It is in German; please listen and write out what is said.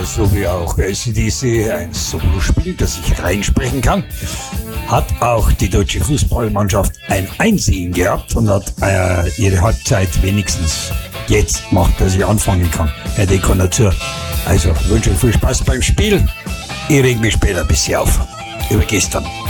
so wie auch AC/DC ein Solospiel, das ich reinsprechen kann, hat auch die deutsche Fußballmannschaft ein Einsehen gehabt und hat ihre Halbzeit wenigstens jetzt gemacht, dass ich anfangen kann. Herr Dekonatur. Also wünsche viel Spaß beim Spiel. Ich reg mich später ein bisschen auf. Über gestern.